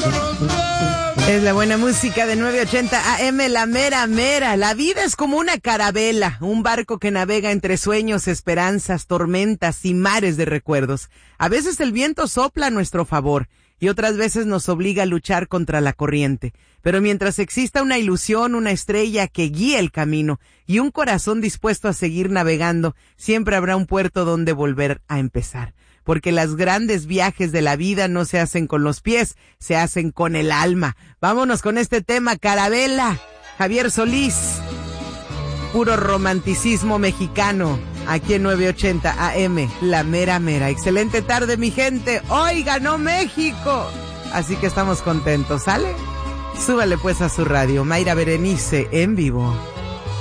Es la buena música de 980 AM, la mera mera. La vida es como una carabela, un barco que navega entre sueños, esperanzas, tormentas y mares de recuerdos. A veces el viento sopla a nuestro favor y otras veces nos obliga a luchar contra la corriente. Pero mientras exista una ilusión, una estrella que guíe el camino y un corazón dispuesto a seguir navegando, siempre habrá un puerto donde volver a empezar. Porque los grandes viajes de la vida no se hacen con los pies, se hacen con el alma. Vámonos con este tema, Carabela. Javier Solís, puro romanticismo mexicano, aquí en 980 AM, la mera mera. Excelente tarde, mi gente. Hoy ganó México, así que estamos contentos, ¿sale? Súbale pues a su radio, Mayra Berenice en vivo.